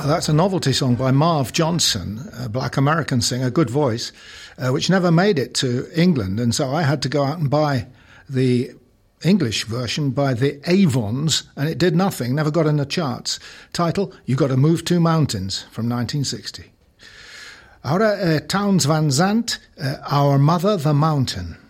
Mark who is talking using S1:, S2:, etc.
S1: That's a novelty song by Marv Johnson, a black American singer, good voice, which never made it to England. And so I had to go out and buy the English version by the Avons, and it did nothing, never got in the charts. Title, You Gotta Move Two Mountains, from 1960. Ahora, Townes Van Zandt, Our Mother the Mountain.